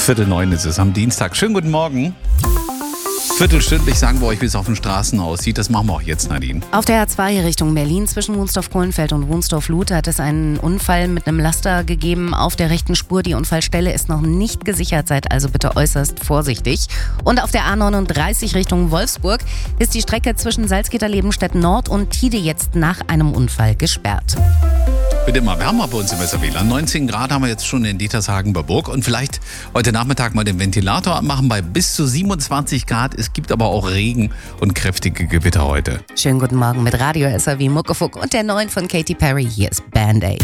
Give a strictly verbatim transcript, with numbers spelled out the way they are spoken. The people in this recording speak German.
Viertel neun ist es am Dienstag. Schönen guten Morgen. Viertelstündlich sagen wir euch, wie es auf den Straßen aussieht. Das machen wir auch jetzt, Nadine. Auf der A zwei Richtung Berlin zwischen Wunsdorf-Kohlenfeld und Wunsdorf-Luth hat es einen Unfall mit einem Laster gegeben auf der rechten Spur. Die Unfallstelle ist noch nicht gesichert, seid also bitte äußerst vorsichtig. Und auf der A neununddreißig Richtung Wolfsburg ist die Strecke zwischen Salzgitter-Lebenstedt Nord und Tide jetzt nach einem Unfall gesperrt. Wird immer wärmer bei uns im Weserwähler. neunzehn Grad haben wir jetzt schon in Dietershagen bei Burg. Und vielleicht heute Nachmittag mal den Ventilator anmachen bei bis zu siebenundzwanzig Grad. Es gibt aber auch Regen und kräftige Gewitter heute. Schönen guten Morgen mit Radio S R W Muckefuck und der neuen von Katy Perry. Hier ist Band-Aid.